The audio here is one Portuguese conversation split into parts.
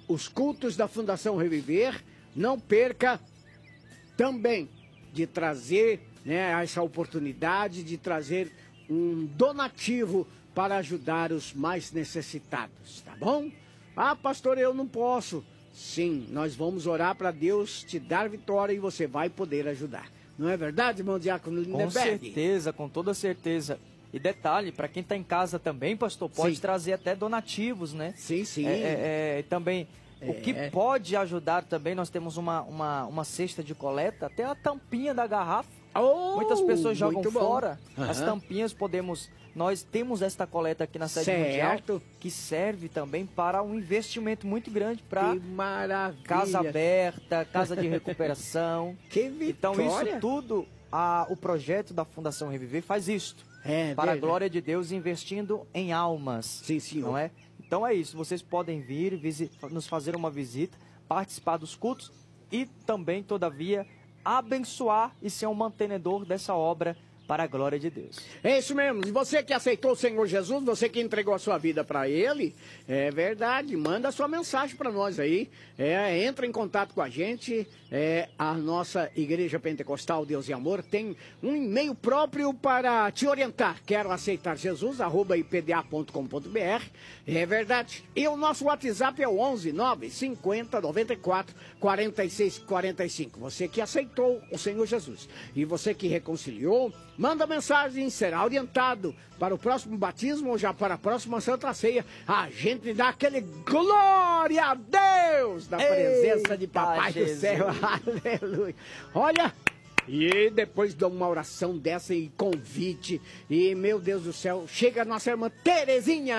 os cultos da Fundação Reviver, não perca também de trazer, né, essa oportunidade de trazer um donativo para ajudar os mais necessitados, tá bom? Ah, pastor, eu não posso. Sim, nós vamos orar para Deus te dar vitória e você vai poder ajudar. Não é verdade, irmão Diácono Lindenberg? Com certeza, com toda certeza. E detalhe, para quem está em casa também, pastor, pode trazer até donativos, né? Sim, sim. Também, o que pode ajudar também, nós temos uma cesta de coleta, até a tampinha da garrafa. Muitas pessoas jogam fora as tampinhas, nós temos esta coleta aqui na sede mundial, que serve também para um investimento muito grande para casa aberta, casa de recuperação. Que vitória! Então isso tudo, o projeto da Fundação Reviver faz isto. Para a glória de Deus, investindo em almas. Sim, senhor. Não é? Então é isso, vocês podem vir, nos fazer uma visita, participar dos cultos e também, todavia, abençoar e ser um mantenedor dessa obra para a glória de Deus. É isso mesmo. E você que aceitou o Senhor Jesus, você que entregou a sua vida para Ele, é verdade, manda a sua mensagem para nós aí. Entra em contato com a gente. A nossa Igreja Pentecostal Deus e Amor tem um e-mail próprio para te orientar. Quero aceitar Jesus, @ipda.com.br. É verdade. E o nosso WhatsApp é o 11 950 94 46 45. Você que aceitou o Senhor Jesus e você que reconciliou, manda mensagem, será orientado para o próximo batismo ou já para a próxima Santa Ceia. A gente dá aquele glória a Deus da presença de Papai do Céu. Aleluia. Olha, e depois de uma oração dessa e convite, e meu Deus do céu, chega a nossa irmã Terezinha.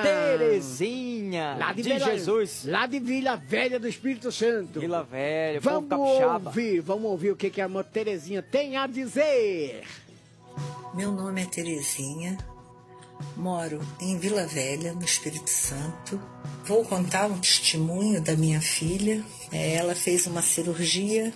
Lá de Jesus. Lá de Vila Velha do Espírito Santo. Vila Velha, vamos ouvir o que a irmã Terezinha tem a dizer. Meu nome é Terezinha, moro em Vila Velha, no Espírito Santo. Vou contar um testemunho da minha filha. Ela fez uma cirurgia,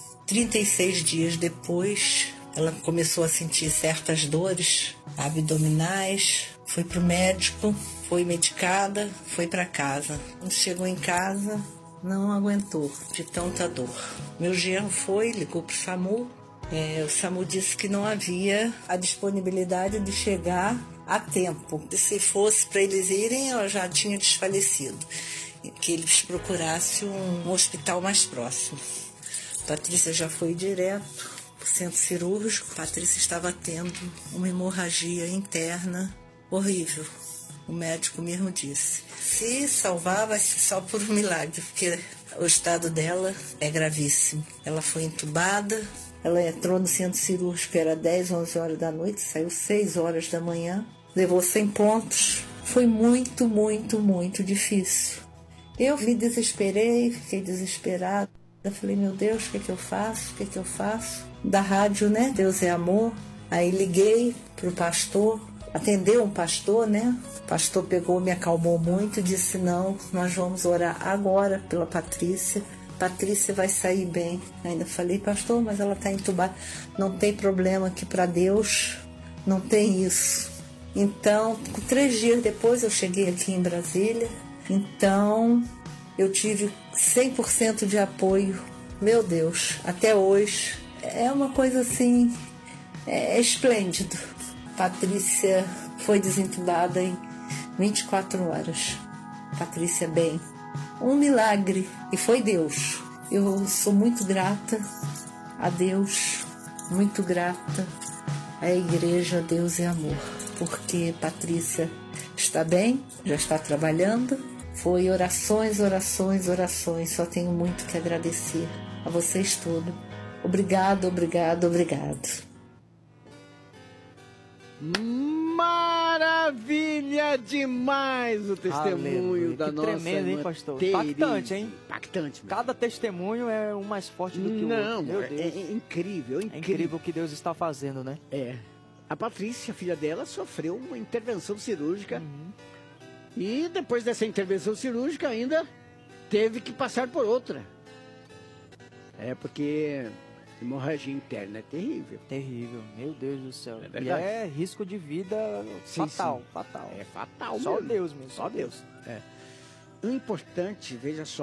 36 dias depois, ela começou a sentir certas dores abdominais. Foi para o médico, foi medicada, foi para casa. Quando chegou em casa, não aguentou de tanta dor. Meu genro ligou para o SAMU. O SAMU disse que não havia a disponibilidade de chegar a tempo. Se fosse para eles irem, ela já tinha desfalecido. Que eles procurassem um hospital mais próximo. Patrícia já foi direto para o centro cirúrgico. Patrícia estava tendo uma hemorragia interna horrível. O médico mesmo disse. Se salvar, vai ser só por um milagre, porque o estado dela é gravíssimo. Ela foi entubada. Ela entrou no centro cirúrgico, era 10, 11 horas da noite, saiu 6 horas da manhã, levou 100 pontos. Foi muito, muito, muito difícil. Eu me desesperei, fiquei desesperada. Eu falei, meu Deus, o que eu faço? O que eu faço? Da rádio, né? Deus é amor. Aí liguei pro pastor, atendeu um pastor, né? O pastor pegou, me acalmou muito, disse, não, nós vamos orar agora pela Patrícia. Patrícia vai sair bem. Ainda falei, pastor, mas ela está entubada. Não tem problema, que para Deus não tem isso. Então, 3 dias depois eu cheguei aqui em Brasília. Então, eu tive 100% de apoio. Meu Deus, até hoje. É uma coisa assim, é esplêndido. Patrícia foi desentubada em 24 horas. Patrícia bem. Um milagre, e foi Deus. Eu sou muito grata a Deus, muito grata à Igreja Deus é Amor, porque Patrícia está bem, já está trabalhando. Foi orações, orações, orações. Só tenho muito que agradecer a vocês todos. Obrigado, obrigado, obrigado. Maravilha demais o testemunho da nossa tremendo, hein, pastor? Impactante, hein? Impactante. Cada testemunho é um mais forte do que o outro. Não, é incrível, É incrível o que Deus está fazendo, né? A Patrícia, filha dela, sofreu uma intervenção cirúrgica. E depois dessa intervenção cirúrgica ainda teve que passar por outra. Porque hemorragia interna é terrível. Terrível, meu Deus do céu. É verdade. E é risco de vida fatal. É fatal Só mesmo. Deus mesmo. Só Deus. O importante, veja só,